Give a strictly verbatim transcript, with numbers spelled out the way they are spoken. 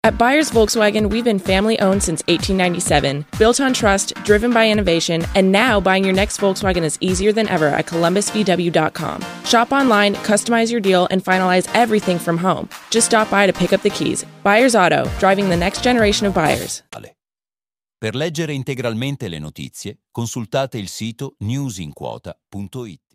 At Byers Volkswagen, we've been family-owned since eighteen ninety-seven, built on trust, driven by innovation, and now buying your next Volkswagen is easier than ever at columbus v w dot com. Shop online, customize your deal, and finalize everything from home. Just stop by to pick up the keys. Byers Auto, driving the next generation of buyers. Per leggere integralmente le notizie, consultate il sito news in quota punto it.